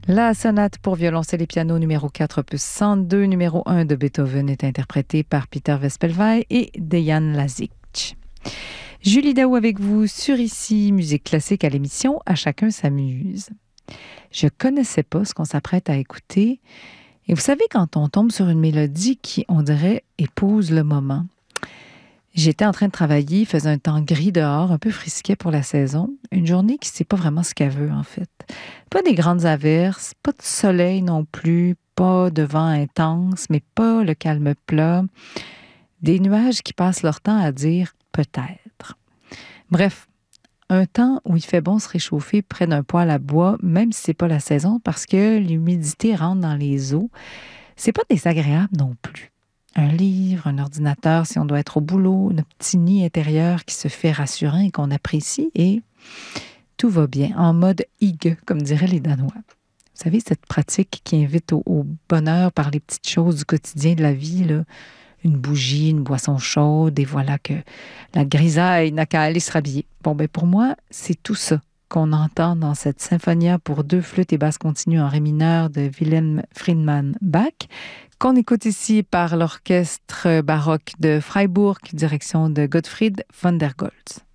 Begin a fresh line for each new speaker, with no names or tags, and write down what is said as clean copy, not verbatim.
La sonate pour violoncelle et piano numéro 4, opus 102, numéro 1 de Beethoven est interprétée par Peter Vespelwey et Dejan Lazic. Julie Daou avec vous sur Ici, musique classique à l'émission À chacun s'amuse. Je connaissais pas ce qu'on s'apprête à écouter. Et vous savez, quand on tombe sur une mélodie qui, on dirait, épouse le moment. J'étais en train de travailler, il faisait un temps gris dehors, un peu frisquet pour la saison. Une journée qui ne sait pas vraiment ce qu'elle veut, en fait. Pas des grandes averses, pas de soleil non plus, pas de vent intense, mais pas le calme plat. Des nuages qui passent leur temps à dire peut-être. Bref, un temps où il fait bon se réchauffer près d'un poêle à bois, même si c'est pas la saison, parce que l'humidité rentre dans les os. C'est pas désagréable non plus. Un livre, un ordinateur si on doit être au boulot, notre petit nid intérieur qui se fait rassurant et qu'on apprécie, et tout va bien, en mode hygge, comme diraient les Danois. Vous savez, cette pratique qui invite au bonheur par les petites choses du quotidien de la vie, là, une bougie, une boisson chaude, et voilà que la grisaille n'a qu'à aller se rhabiller. Bon, ben pour moi, c'est tout ça qu'on entend dans cette symphonia pour deux flûtes et basses continues en ré mineur de Wilhelm Friedemann Bach, qu'on écoute ici par l'orchestre baroque de Freiburg, direction de Gottfried von der Goltz.